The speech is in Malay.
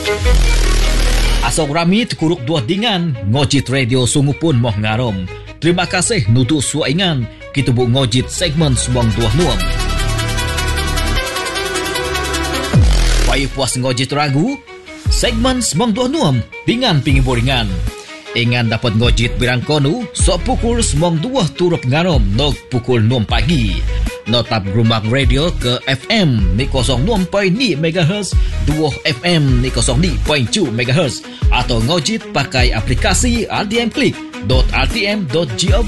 Asok rami tekuruk dua dingan, ngojit radio sungu pun moh ngarom. Terima kasih nutu suaingan, kita bu ngojit segmen semong dua nuam. Payah puas ngojit ragu, segmen semong dua nuam, dingan pingi boringan. Ingan dapat ngojit birang konu, sok pukul semong dua turut ngarom, nok pukul 6 pagi. Notap rumah radio ke FM ni 06.2 MHz, 2 FM ni 02.2 MHz atau ngojit pakai aplikasi RTM Click.rtm.gov